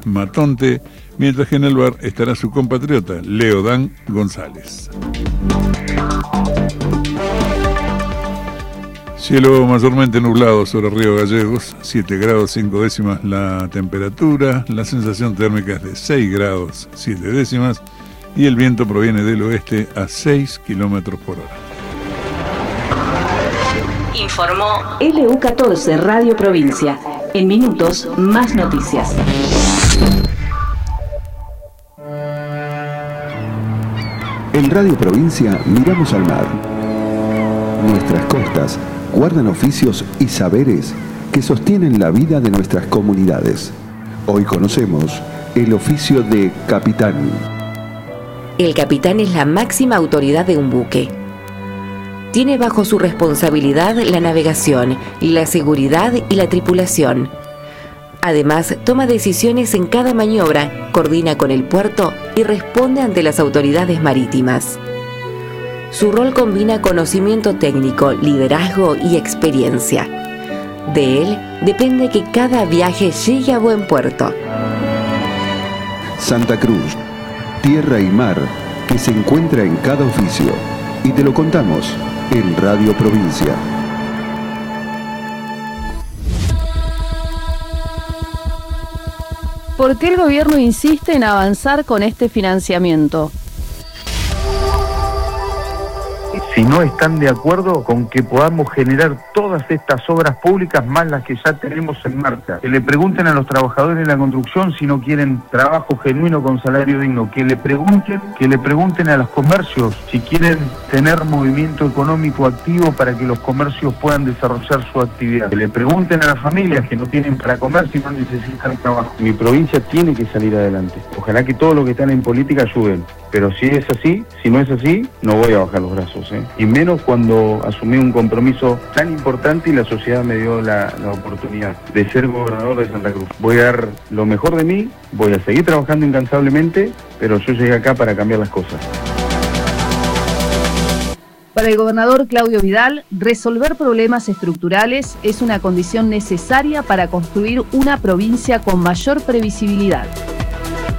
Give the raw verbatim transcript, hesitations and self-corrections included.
Matonte, mientras que en el bar estará su compatriota, Leodán González. Cielo mayormente nublado sobre Río Gallegos, siete grados cinco décimas la temperatura, la sensación térmica es de seis grados siete décimas y el viento proviene del oeste a seis kilómetros por hora. Informó L U catorce Radio Provincia. En minutos, más noticias. En Radio Provincia miramos al mar. Nuestras costas guardan oficios y saberes que sostienen la vida de nuestras comunidades. Hoy conocemos el oficio de capitán. El capitán es la máxima autoridad de un buque. Tiene bajo su responsabilidad la navegación, la seguridad y la tripulación. Además, toma decisiones en cada maniobra, coordina con el puerto y responde ante las autoridades marítimas. Su rol combina conocimiento técnico, liderazgo y experiencia. De él depende que cada viaje llegue a buen puerto. Santa Cruz, tierra y mar que se encuentra en cada oficio. Y te lo contamos en Radio Provincia. ¿Por qué el gobierno insiste en avanzar con este financiamiento? Si no están de acuerdo con que podamos generar todas estas obras públicas más las que ya tenemos en marcha. Que le pregunten a los trabajadores de la construcción si no quieren trabajo genuino con salario digno. Que le pregunten, que le pregunten a los comercios si quieren tener movimiento económico activo para que los comercios puedan desarrollar su actividad. Que le pregunten a las familias que no tienen para comer si no necesitan trabajo. Mi provincia tiene que salir adelante. Ojalá que todos los que están en política ayuden. Pero si es así, si no es así, no voy a bajar los brazos, ¿eh? Y menos cuando asumí un compromiso tan importante y la sociedad me dio la, la oportunidad de ser gobernador de Santa Cruz. Voy a dar lo mejor de mí, voy a seguir trabajando incansablemente, pero yo llegué acá para cambiar las cosas. Para el gobernador Claudio Vidal, resolver problemas estructurales es una condición necesaria para construir una provincia con mayor previsibilidad.